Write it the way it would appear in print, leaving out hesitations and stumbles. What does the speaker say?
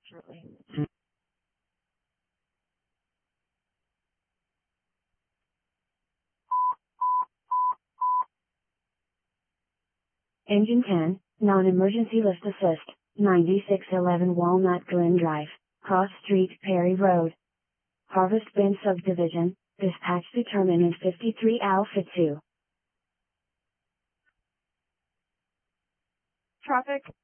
shortly. Engine 10, non-emergency lift assist, 9611 Walnut Glen Drive, Cross Street, Perry Road. Harvest Bend Subdivision, dispatch determinant 53 Alpha 2. Traffic